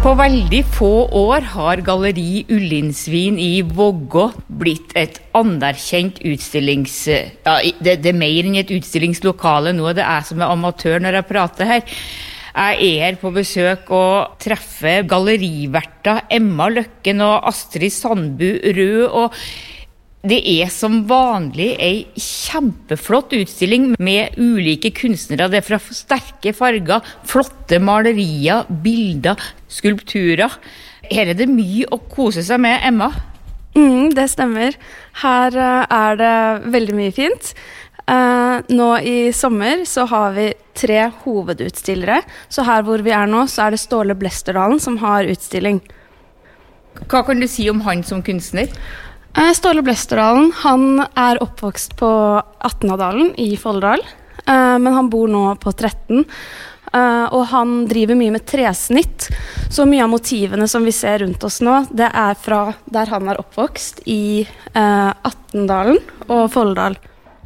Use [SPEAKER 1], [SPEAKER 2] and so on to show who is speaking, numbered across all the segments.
[SPEAKER 1] På veldig få år har Galleri Ullinsvin i Vågå blitt et anerkjent det mer enn et utstillingslokale nå. Det som amatør når jeg prater her. Jeg her på besøk og treffer galleriverter Emma Løkken og Astrid Sandbu Rød, og det som vanlig en kjempeflott utstilling med ulike kunstnere. Det fra sterke farger, flotte malerier, bilder, skulpturer. Her det mye å kose seg med, Emma.
[SPEAKER 2] Det stemmer. Her det veldig mye fint. Nå i sommer så har vi 3 hovedutstillere. Så her hvor vi nå, så det Ståle Blesterdalen som har utstilling.
[SPEAKER 1] Hva kan du si om han som kunstner?
[SPEAKER 2] Ståle Blesterdalen, han oppvokst på 18-dalen i Folldal, men han bor nå på 13, og han driver mye med tresnitt, så mye av motivene som vi ser rundt oss nå, det fra der han oppvokst i 18-dalen og Folldal.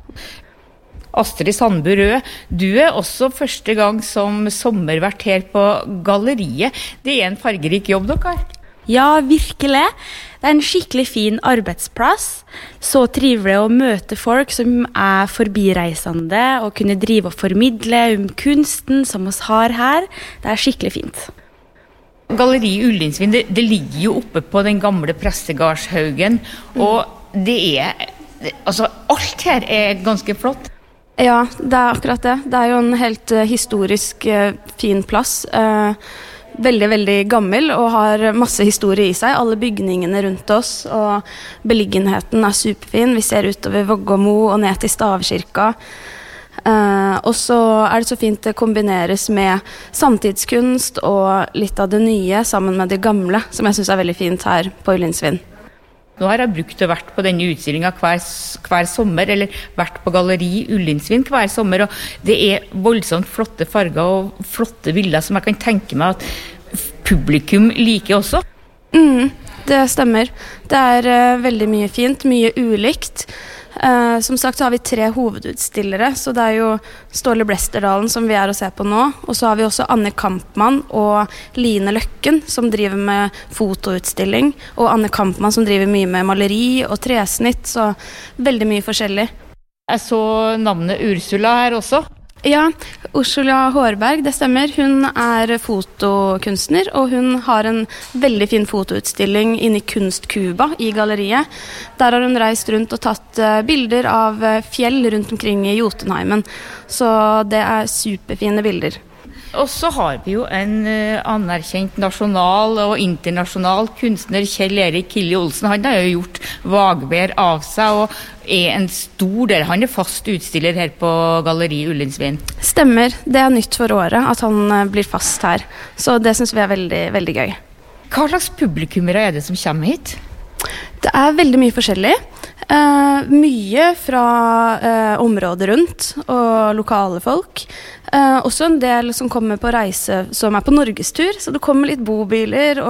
[SPEAKER 1] Astrid Sandbu Rød, du også første gang som sommervert her på galleriet. Det en fargerik jobb dere har.
[SPEAKER 3] Ja, virkelig. Det en skikkelig fin arbeidsplass. Så trivelig å møte folk som forbireisende og kunne drive og formidle om kunsten som oss har her. Det skikkelig fint.
[SPEAKER 1] Galleri Ullinsvin, det ligger jo oppe på den gamle Prestegarshaugen, og det altså alt her ganske flott.
[SPEAKER 2] Ja, det akkurat det. Det jo en helt historisk fin plass. Veldig, veldig gammel og har masse historie i seg. Alle bygningene rundt oss og beliggenheten superfin. Vi ser utover Vågåmo og ned til Stavkirka. Og så det så fint det kombineres med samtidskunst og litt av det nye sammen med det gamle, som jeg synes veldig fint her på Ullinsvin.
[SPEAKER 1] Nå har jeg brukt og vært på denne utstillingen hver sommer, eller vært på Galleri Ullinsvin hver sommer, og det voldsomt flotte farger og flotte bilder som jeg kan tenke meg at publikum liker også.
[SPEAKER 2] Det stemmer. Det veldig mye fint, mye ulikt. Som sagt så har vi 3 hovedutstillere, så det jo Ståle Blesterdalen som vi å se på nå, og så har vi også Anne Kampmann og Line Løkken som driver med fotoutstilling, og Anne Kampmann som driver mye med maleri og tresnitt, så veldig mye forskjellig.
[SPEAKER 1] Jeg så navnet Ursula her også.
[SPEAKER 2] Ja, Ursula Hårberg, det stemmer. Hun fotokunstner, og hun har en veldig fin fotoutstilling inne i Kunstkuba i galleriet. Der har hun reist rundt og tatt bilder av fjell rundt omkring i Jotunheimen. Så det superfine bilder.
[SPEAKER 1] Og så har vi jo en anerkjent nasjonal og internasjonal kunstner, Kjell Erik Killi Olsen. Han har jo gjort Vagbær av seg, og en stor del. Han fast utstiller her på Galleri Ullinsvin.
[SPEAKER 2] Stemmer. Det nytt for året at han blir fast her. Så det synes vi veldig, veldig gøy.
[SPEAKER 1] Hva slags publikummere det som kommer hit?
[SPEAKER 2] Det veldig mye forskjellig. Mye fra området rundt og lokale folk. Også en del som kommer på reise som på norgestur, så det kommer litt bobiler og